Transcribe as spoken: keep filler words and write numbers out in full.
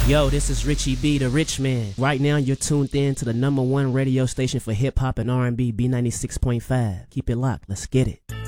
Yo, this is Richie B, the Rich Man. Right now, you're tuned in to the number one radio station for hip hop and R and B, B ninety-six point five. Keep it locked. Let's get it.